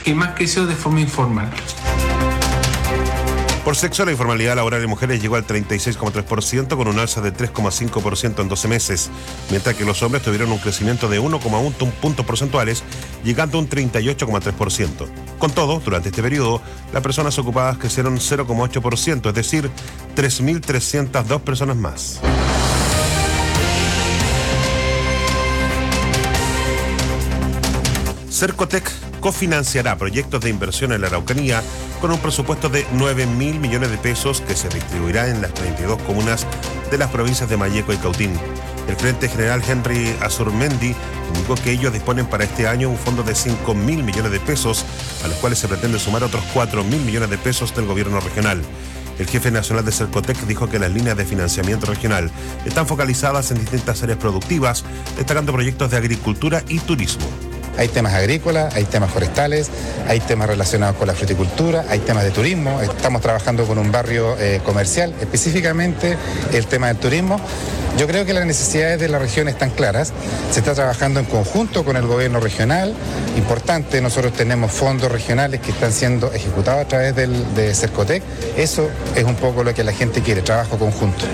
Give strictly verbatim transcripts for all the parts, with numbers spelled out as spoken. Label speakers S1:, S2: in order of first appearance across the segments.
S1: y más que eso de forma informal.
S2: Por sexo, la informalidad laboral en mujeres llegó al treinta y seis coma tres por ciento con un alza de tres coma cinco por ciento en doce meses, mientras que los hombres tuvieron un crecimiento de uno coma uno puntos porcentuales, llegando a un treinta y ocho coma tres por ciento. Con todo, durante este periodo, las personas ocupadas crecieron cero coma ocho por ciento, es decir, tres mil trescientas dos personas más. Cercotec cofinanciará proyectos de inversión en la Araucanía con un presupuesto de nueve mil millones de pesos que se distribuirá en las treinta y dos comunas de las provincias de Malleco y Cautín. El gerente general Henry Azurmendi indicó que ellos disponen para este año un fondo de cinco mil millones de pesos, a los cuales se pretende sumar otros cuatro mil millones de pesos del gobierno regional. El jefe nacional de Cercotec dijo que las líneas de financiamiento regional están focalizadas en distintas áreas productivas, destacando proyectos de agricultura y turismo.
S3: Hay temas agrícolas, hay temas forestales, hay temas relacionados con la fruticultura, hay temas de turismo. Estamos trabajando con un barrio eh, comercial, específicamente el tema del turismo. Yo creo que las necesidades de la región están claras. Se está trabajando en conjunto con el gobierno regional. Importante, nosotros tenemos fondos regionales que están siendo ejecutados a través del, de Cercotec. Eso es un poco lo que la gente quiere, trabajo conjunto.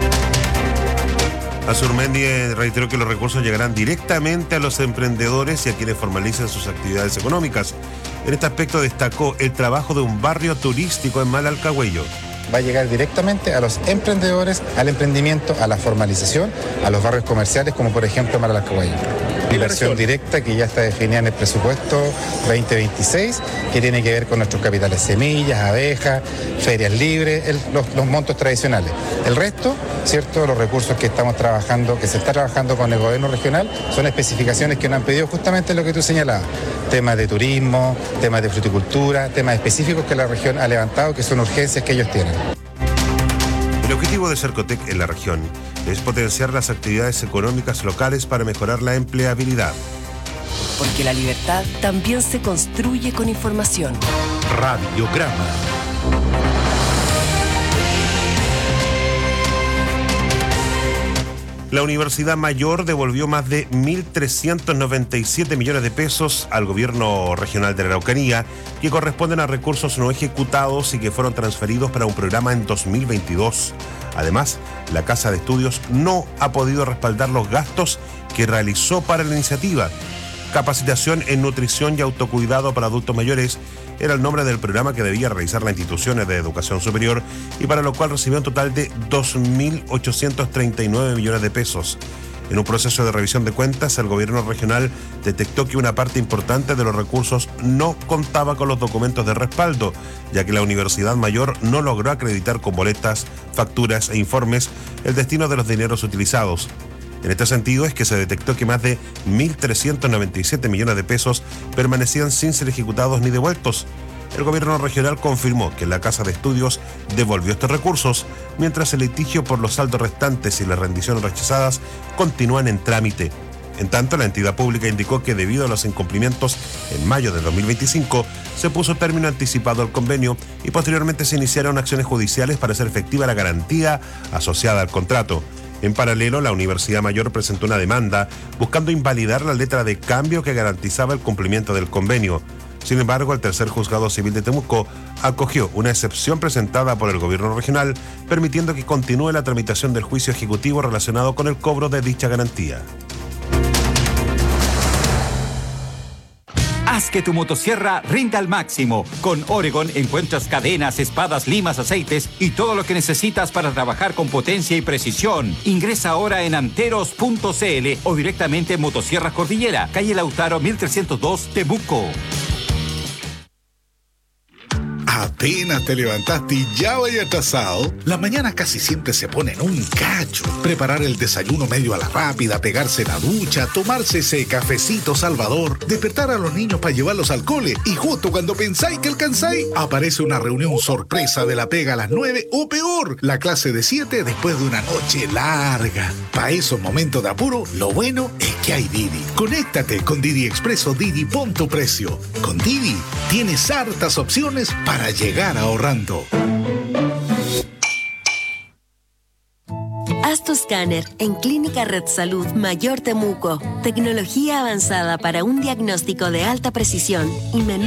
S2: Azurmendi reiteró que los recursos llegarán directamente a los emprendedores y a quienes formalicen sus actividades económicas. En este aspecto destacó el trabajo de un barrio turístico en Malalcahuello.
S3: Va a llegar directamente a los emprendedores, al emprendimiento, a la formalización, a los barrios comerciales, como por ejemplo Malalcahuello. Inversión directa que ya está definida en el presupuesto veinte veintiséis, que tiene que ver con nuestros capitales semillas, abejas, ferias libres, el, los, los montos tradicionales. El resto, ¿cierto? Los recursos que estamos trabajando, que se está trabajando con el gobierno regional, son especificaciones que nos han pedido justamente lo que tú señalabas. Temas de turismo, temas de fruticultura, temas específicos que la región ha levantado, que son urgencias que ellos tienen.
S2: El objetivo de Cercotec en la región es potenciar las actividades económicas locales para mejorar la empleabilidad.
S4: Porque la libertad también se construye con información.
S2: Radiograma. La Universidad Mayor devolvió más de mil trescientos noventa y siete millones de pesos al gobierno regional de la Araucanía, que corresponden a recursos no ejecutados y que fueron transferidos para un programa en dos mil veintidós. Además, la Casa de Estudios no ha podido respaldar los gastos que realizó para la iniciativa. Capacitación en nutrición y autocuidado para adultos mayores era el nombre del programa que debía realizar las instituciones de educación superior y para lo cual recibió un total de dos mil ochocientos treinta y nueve millones de pesos. En un proceso de revisión de cuentas, el gobierno regional detectó que una parte importante de los recursos no contaba con los documentos de respaldo, ya que la Universidad Mayor no logró acreditar con boletas, facturas e informes el destino de los dineros utilizados. En este sentido es que se detectó que más de mil trescientos noventa y siete millones de pesos permanecían sin ser ejecutados ni devueltos. El gobierno regional confirmó que la Casa de Estudios devolvió estos recursos, mientras el litigio por los saldos restantes y las rendiciones rechazadas continúan en trámite. En tanto, la entidad pública indicó que debido a los incumplimientos, en mayo de dos mil veinticinco se puso término anticipado al convenio y posteriormente se iniciaron acciones judiciales para hacer efectiva la garantía asociada al contrato. En paralelo, la Universidad Mayor presentó una demanda buscando invalidar la letra de cambio que garantizaba el cumplimiento del convenio. Sin embargo, el tercer juzgado civil de Temuco acogió una excepción presentada por el gobierno regional, permitiendo que continúe la tramitación del juicio ejecutivo relacionado con el cobro de dicha garantía.
S5: Haz que tu motosierra rinda al máximo. Con Oregon encuentras cadenas, espadas, limas, aceites y todo lo que necesitas para trabajar con potencia y precisión. Ingresa ahora en anteros punto c l o directamente en Motosierras Cordillera, calle Lautaro mil trescientos dos, Temuco.
S6: Apenas te levantaste y ya vaya atrasado. Las mañanas casi siempre se ponen un cacho. Preparar el desayuno medio a la rápida, pegarse la ducha, tomarse ese cafecito salvador, despertar a los niños para llevarlos al cole y justo cuando pensáis que alcanzáis, aparece una reunión sorpresa de la pega a las nueve o peor, la clase de siete después de una noche larga. Para esos momentos de apuro, lo bueno es que hay Didi. Conéctate con Didi Expreso Didi, pon tu precio. Con Didi tienes hartas opciones para llegar ahorrando.
S7: Haz tu escáner en Clínica Red Salud Mayor Temuco. Tecnología avanzada para un diagnóstico de alta precisión y menor